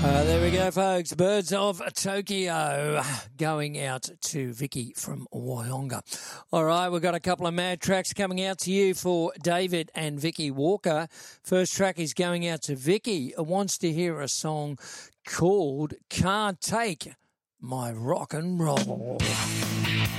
There we go, folks. Birds of Tokyo going out to Vicky from Wyonga. All right, we've got a couple of mad tracks coming out to you for David and Vicky Walker. First track is going out to Vicky, who wants to hear a song called Can't Take My Rock and Roll.